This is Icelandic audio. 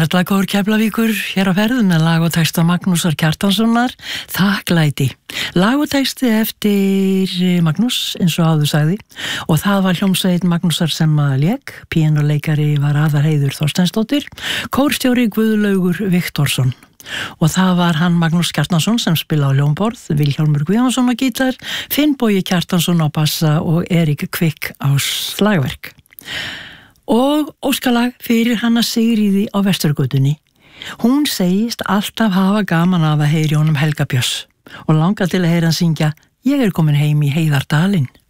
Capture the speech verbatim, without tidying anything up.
Karlakór Keflavíkur hér á ferð með lag og texta Magnúsar Kjartanssonar, Þakklæti. Lag og texti eftir Magnús, eins og áður sagði, og það var hljómsveit Magnúsar sem að lék, píanóleikari var Aðalheiður Þorsteinsdóttir, kórstjóri Guðlaugur Viktorsson. Og það var hann Magnús Kjartansson sem spila á hljómborð, Vilhjálmur Guðjónsson á gítar, Finnbogi Kjartansson á bassa og Erik Kvik á slagverk. Og óskalag fyrir hana Sigríði á Vesturgötunni. Hún segist alltaf hafa gaman af að heyri honum Helga Björns og langar til að heyra hann syngja Ég er komin heim í Heiðardalinn.